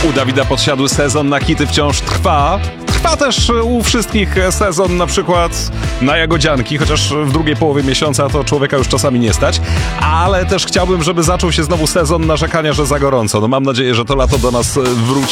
U Dawida Podsiadły sezon na hity wciąż trwa. Trwa też u wszystkich sezon na przykład na jagodzianki, chociaż w drugiej połowie miesiąca to człowieka już czasami nie stać. Ale też chciałbym, żeby zaczął się znowu sezon narzekania, że za gorąco. No mam nadzieję, że to lato do nas wróci.